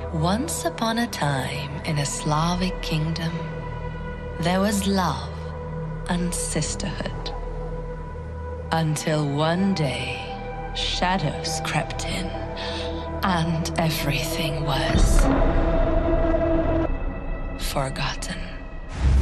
Once upon a time in a Slavic kingdom, there was love and sisterhood. Until one day, shadows crept in, and everything was forgotten.